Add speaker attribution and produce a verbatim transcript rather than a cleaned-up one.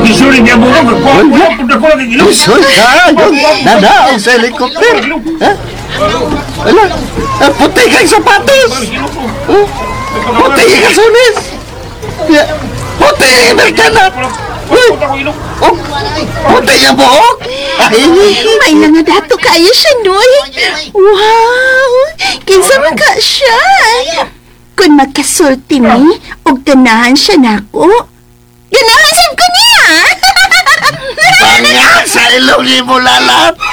Speaker 1: Isurin niya mo, magkuha-kuha, punta ko lang ang ilong.
Speaker 2: Usoy ka, yung nanaog sa helicopter. Ha? Wala, ah, puti kang sapatos. Oh, puti kang sunis. Ya, puti kang amerikana. Uy, oh, puti yung buhok. Ay,
Speaker 3: May nangadato kayo siya, Noy. Wow! Kinsa man ka siya. Kung magkasulti mi, og ganahan siya nako. Ganahan siya ko niya!
Speaker 2: banga sa ilong ni mo lalat.